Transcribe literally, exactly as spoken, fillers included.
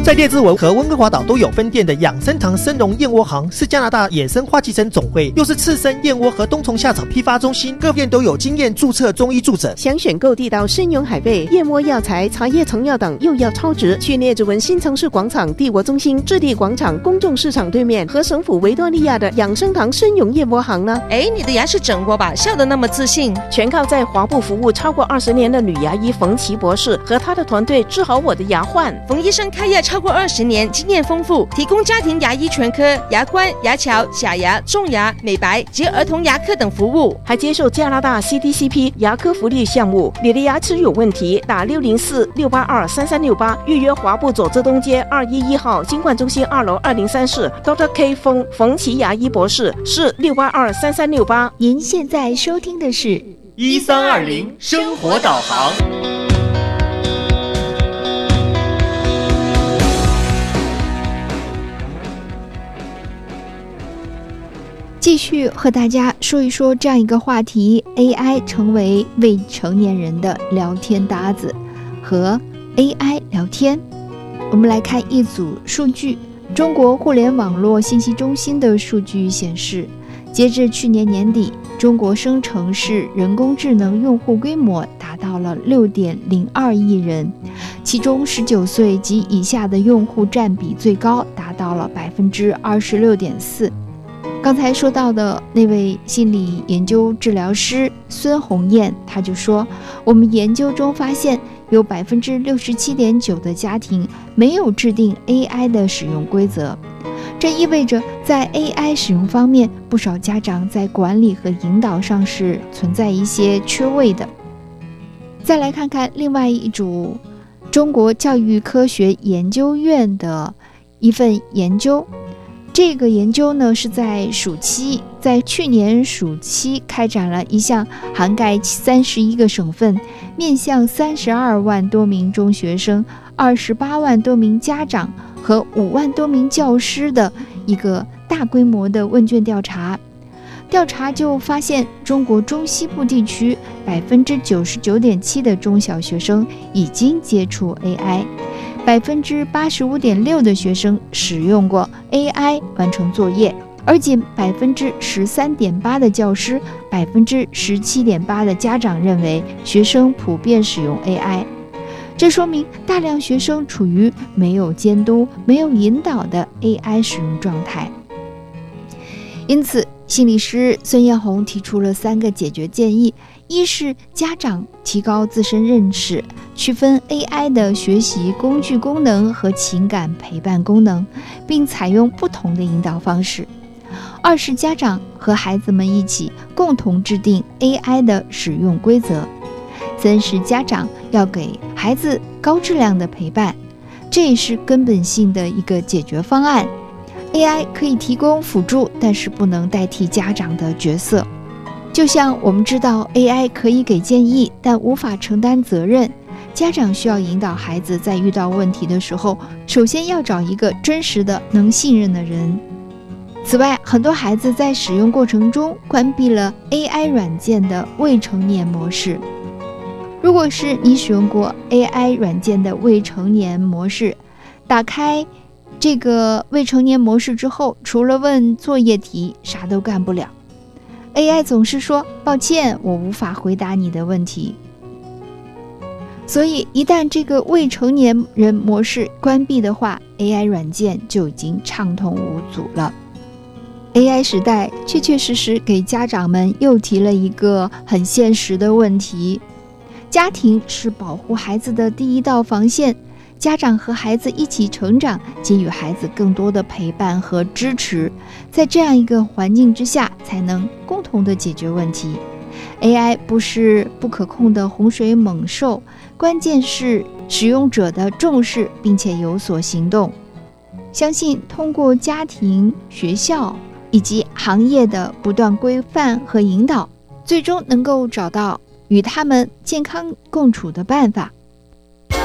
在列治文和温哥华岛都有分店的养生堂生荣燕窝行，是加拿大野生花旗参总会，又是刺身燕窝和冬虫夏草批发中心，各店都有经验注册中医助诊。 想选购地道生荣海贝、燕窝药材、茶叶成药等，又要超值，去列治文新城市广场帝国中心置地广场公众市场对面和省府维多利亚的养生堂生荣燕窝行呢。 哎，你的牙是整过吧？笑得那么自信。 全靠在华部服务超过二十年的女牙医冯琦博士和他的团队治好我的牙患。 冯医生开业超过二十年，经验丰富，提供家庭牙医全科、牙冠、牙桥、假牙、种牙、美白及儿童牙科等服务， 还接受加拿大 C D C P 牙科福利项目。你的牙齿有问题，打六零四六八二三三六八预约华部左侧东街二一一号金冠中心二楼二零三室 Doctor K 冯冯琦牙医博士，是六八二三三六八。 您现在收听的是一三二零生活导航。 继续和大家说一说这样一个话题， A I 成为未成年人的聊天搭子，和 A I 聊天。我们来看一组数据，中国互联网络信息中心的数据显示，截至去年年底，中国生成式人工智能用户规模达到了 六点零二亿人，其中十九岁及以下的用户占比最高，达到了 百分之二十六点四。刚才说到的那位心理研究治疗师孙红艳，他就说，我们研究中发现有 百分之六十七点九 的家庭没有制定 A I 的使用规则，这意味着在 A I 使用方面，不少家长在管理和引导上是存在一些缺位的。再来看看另外一组中国教育科学研究院的一份研究，这个研究呢是在暑期，在去年暑期开展了一项涵盖三十一个省份、面向三十二万多名中学生、二十八万多名家长和五万多名教师的一个大规模的问卷调查。调查就发现，中国中西部地区 百分之九十九点七 的中小学生已经接触 A I，百分之八十五点六 的学生使用过 A I 完成作业，而仅 百分之十三点八 的教师、百分之十七点八 的家长认为学生普遍使用 A I。 这说明大量学生处于没有监督、没有引导的 A I 使用状态。因此，心理师孙艳红提出了三个解决建议：一是家长提高自身认识，区分 A I 的学习工具功能和情感陪伴功能，并采用不同的引导方式；二是家长和孩子们一起共同制定 A I 的使用规则；三是家长要给孩子高质量的陪伴，这也是根本性的一个解决方案。A I 可以提供辅助，但是不能代替家长的角色。就像我们知道 A I 可以给建议，但无法承担责任，家长需要引导孩子在遇到问题的时候，首先要找一个真实的能信任的人。此外，很多孩子在使用过程中关闭了 A I 软件的未成年模式。如果是你使用过 A I 软件的未成年模式，打开这个未成年模式之后，除了问作业题，啥都干不了。A I 总是说抱歉，我无法回答你的问题。所以一旦这个未成年人模式关闭的话， A I 软件就已经畅通无阻了。 A I 时代确确实实给家长们又提了一个很现实的问题：家庭是保护孩子的第一道防线，家长和孩子一起成长，给予孩子更多的陪伴和支持，在这样一个环境之下，才能共同的解决问题。 A I 不是不可控的洪水猛兽，关键是使用者的重视并且有所行动。相信通过家庭、学校以及行业的不断规范和引导，最终能够找到与他们健康共处的办法。